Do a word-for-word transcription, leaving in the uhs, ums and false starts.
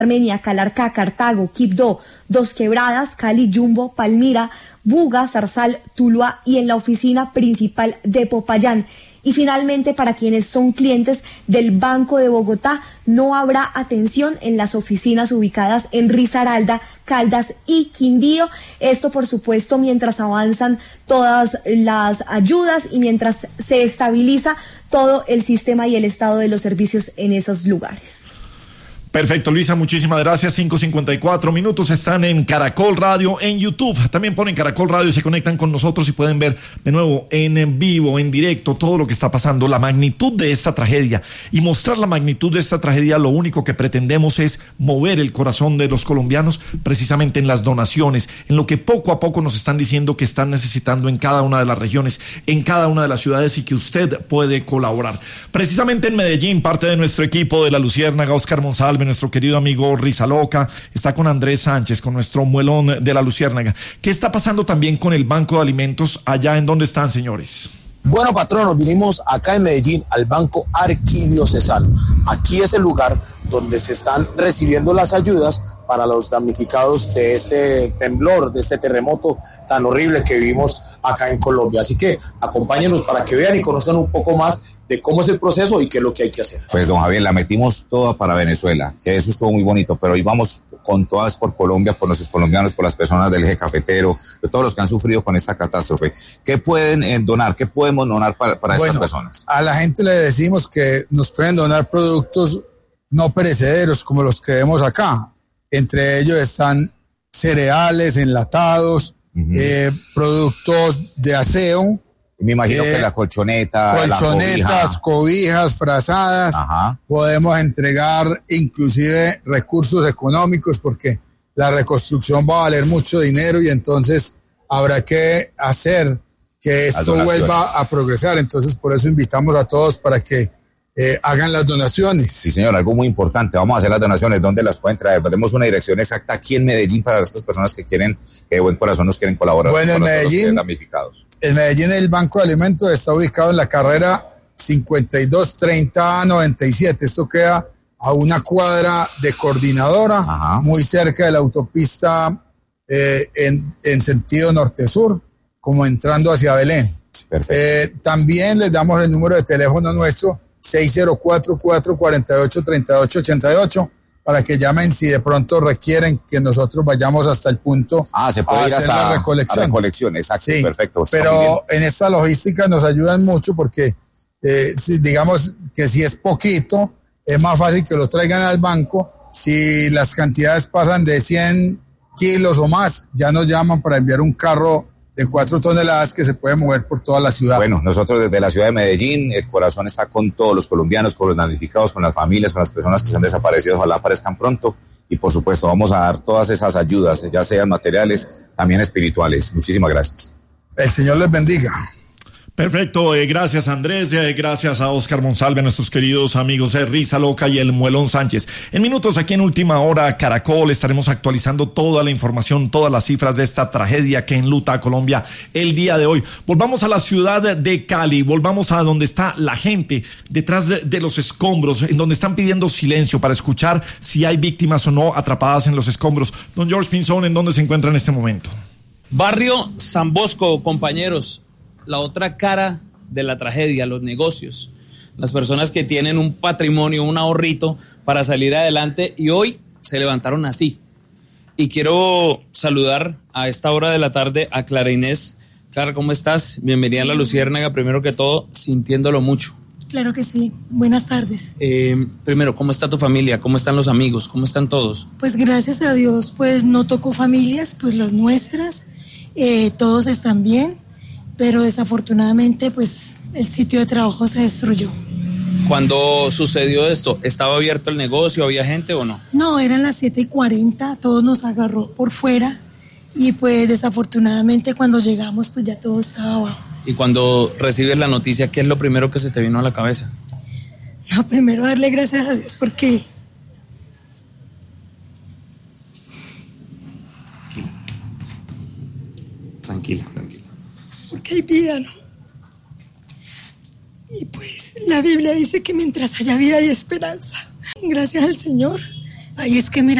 Armenia, Calarcá, Cartago, Quibdó, Dos Quebradas, Cali, Jumbo, Palmira, Buga, Zarzal, Tuluá y en la oficina principal de Popayán. Y finalmente, para quienes son clientes del Banco de Bogotá, no habrá atención en las oficinas ubicadas en Risaralda, Caldas y Quindío. Esto, por supuesto, mientras avanzan todas las ayudas y mientras se estabiliza todo el sistema y el estado de los servicios en esos lugares. Perfecto, Luisa, muchísimas gracias. cinco cincuenta y cuatro minutos, están en Caracol Radio en YouTube. También ponen Caracol Radio y se conectan con nosotros y pueden ver de nuevo en vivo, en directo, todo lo que está pasando, la magnitud de esta tragedia. Y mostrar la magnitud de esta tragedia, lo único que pretendemos es mover el corazón de los colombianos precisamente en las donaciones, en lo que poco a poco nos están diciendo que están necesitando en cada una de las regiones, en cada una de las ciudades y que usted puede colaborar. Precisamente en Medellín, parte de nuestro equipo de La Luciérnaga, Oscar Monsalve, nuestro querido amigo Risaloca, está con Andrés Sánchez, con nuestro muelón de La Luciérnaga. ¿Qué está pasando también con el Banco de Alimentos allá en donde están, señores? Bueno, patronos, vinimos acá en Medellín al Banco Arquidiocesano. Aquí es el lugar donde se están recibiendo las ayudas para los damnificados de este temblor, de este terremoto tan horrible que vivimos acá en Colombia. Así que acompáñenos para que vean y conozcan un poco más de cómo es el proceso y qué es lo que hay que hacer. Pues don Javier, la metimos toda para Venezuela, que eso estuvo muy bonito, pero hoy vamos con todas por Colombia, por nuestros colombianos, por las personas del eje cafetero, de todos los que han sufrido con esta catástrofe. ¿Qué pueden eh, donar? ¿Qué podemos donar para, para bueno, estas personas? A la gente le decimos que nos pueden donar productos no perecederos como los que vemos acá. Entre ellos están cereales, enlatados, uh-huh. eh, productos de aseo. Me imagino eh, que la colchoneta, colchonetas, la cobija. cobijas, frazadas. Ajá. Podemos entregar inclusive recursos económicos porque la reconstrucción va a valer mucho dinero y entonces habrá que hacer que esto vuelva a progresar. Entonces por eso invitamos a todos para que Eh, hagan las donaciones. Sí, señor, algo muy importante. Vamos a hacer las donaciones. ¿Dónde las pueden traer? Tenemos una dirección exacta aquí en Medellín para estas personas que quieren, que de buen corazón nos quieren colaborar. Bueno, en Medellín, damnificados. en Medellín el Banco de Alimentos está ubicado en la carrera cincuenta y dos treinta noventa y siete. Esto queda a una cuadra de Coordinadora, Ajá. muy cerca de la autopista eh, en, en sentido norte-sur, como entrando hacia Belén. Perfecto. Eh, también les damos el número de teléfono nuestro, seis cero cuatro, cuatro cuatro ocho, tres ocho ocho ocho, para que llamen si de pronto requieren que nosotros vayamos hasta el punto ah, se puede a ir hacer hasta la recolección. A recolección, exacto, sí, perfecto. Pero en esta logística nos ayudan mucho porque, eh, si, digamos que si es poquito, es más fácil que lo traigan al banco. Si las cantidades pasan de cien kilos o más, ya nos llaman para enviar un carro de cuatro toneladas que se puede mover por toda la ciudad. Bueno, nosotros desde la ciudad de Medellín, el corazón está con todos los colombianos, con los damnificados, con las familias, con las personas que se han desaparecido, ojalá aparezcan pronto y por supuesto vamos a dar todas esas ayudas, ya sean materiales, también espirituales. Muchísimas gracias. El Señor les bendiga. Perfecto, eh, gracias Andrés, eh, gracias a Oscar Monsalve, nuestros queridos amigos de Risaloca y el Muelón Sánchez. En minutos aquí en Última Hora Caracol estaremos actualizando toda la información, todas las cifras de esta tragedia que enluta a Colombia el día de hoy. Volvamos a la ciudad de Cali, volvamos a donde está la gente detrás de, de los escombros, en donde están pidiendo silencio para escuchar si hay víctimas o no atrapadas en los escombros. Don George Pinzón, ¿en dónde se encuentra en este momento? Barrio San Bosco, compañeros. La otra cara de la tragedia, los negocios, las personas que tienen un patrimonio, un ahorrito para salir adelante y hoy se levantaron así. Y quiero saludar a esta hora de la tarde a Clara Inés. Clara, ¿cómo estás? Bienvenida a La Luciérnaga, primero que todo, sintiéndolo mucho. Claro que sí, buenas tardes. Eh, primero, ¿cómo está tu familia? ¿Cómo están los amigos? ¿Cómo están todos? Pues gracias a Dios, pues no tocó familias, pues las nuestras, eh, todos están bien. Pero desafortunadamente pues el sitio de trabajo se destruyó. Cuando sucedió esto, ¿estaba abierto el negocio? ¿Había gente o no? No, eran las siete y cuarenta, todo nos agarró por fuera y pues desafortunadamente cuando llegamos pues ya todo estaba abajo. Y cuando recibes la noticia, ¿qué es lo primero que se te vino a la cabeza? No, primero darle gracias a Dios porque... Tranquila, tranquila. Porque hay vida, ¿no? Y pues la Biblia dice que mientras haya vida hay esperanza. Gracias al Señor, Ay, es que mira.